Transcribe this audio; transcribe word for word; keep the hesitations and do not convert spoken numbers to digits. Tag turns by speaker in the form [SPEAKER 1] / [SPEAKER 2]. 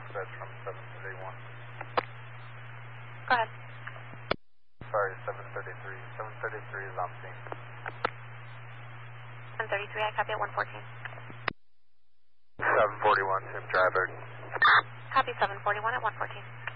[SPEAKER 1] dispatch from seven thirty-one.
[SPEAKER 2] Go ahead.
[SPEAKER 1] Sorry, seven thirty-three. seven thirty-three is on scene.
[SPEAKER 2] seven thirty-three, I copy at one fourteen.
[SPEAKER 1] seven forty-one, same driver.
[SPEAKER 2] Copy seven forty-one at one fourteen.